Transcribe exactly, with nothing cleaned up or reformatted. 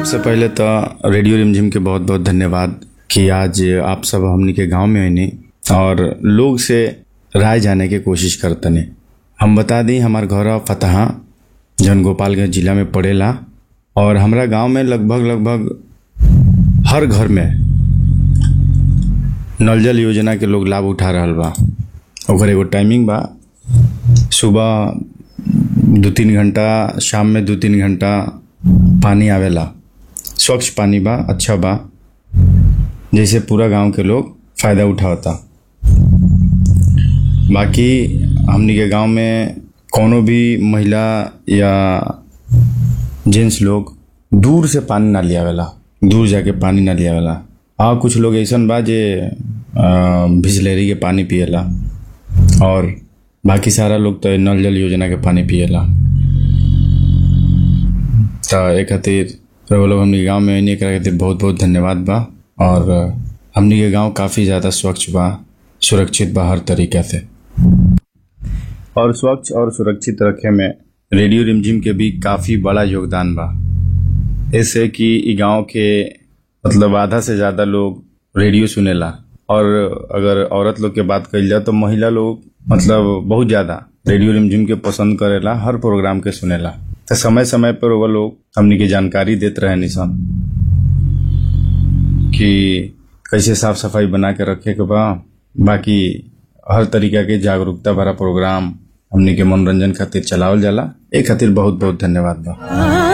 सबसे पहले तो रेडियो रिमझिम के बहुत बहुत धन्यवाद कि आज आप सब हमनी के गांव में आईनी और लोग से राय जाने के कोशिश करतनी। हम बता दी हमार घर फतहा जौन गोपालगंज जिला में पड़ेला और हमरा गांव में लगभग लगभग हर घर में नल जल योजना के लोग लाभ उठा रहल बा। ओकर एगो टाइमिंग बा, सुबह दो तीन घंटा, शाम में दो तीन घंटा पानी आवेला। स्वच्छ पानी बा, अच्छा बा, जैसे पूरा गांव के लोग फायदा उठावता। बाकी हमनी के गांव में कोनो भी महिला या जेंट्स लोग दूर से पानी ना लियावेला, दूर जाके पानी ना लियावेला। हाँ, कुछ लोग ऐसन बा जे बिसलेरी के पानी पिएला और बाकी सारा लोग तो नल जल योजना के पानी पिएला। तो एक खातिर वो लोग हमनी गांव में आने के खातिर बहुत बहुत धन्यवाद बा। और हमनी के गांव काफ़ी ज़्यादा स्वच्छ बा, सुरक्षित बा हर तरीक़े से। और स्वच्छ और सुरक्षित रखे में रेडियो रिमझिम के भी काफ़ी बड़ा योगदान बा। ऐसे कि ई गांव के मतलब आधा से ज़्यादा लोग रेडियो सुनेला। और अगर औरत लोग के बात कइल जाए तो महिला लोग मतलब बहुत ज़्यादा रेडियो रिमझिम के पसंद करेला, हर प्रोग्राम के सुनेला। तो समय समय पर वो लोग हमनी के जानकारी देते रहे निशान कि कैसे साफ सफाई बना के रखे के बा। बाकी हर तरीका के जागरूकता भरा प्रोग्राम हमनी के मनोरंजन खातिर चलावल जाला। एक खातिर बहुत बहुत धन्यवाद बा।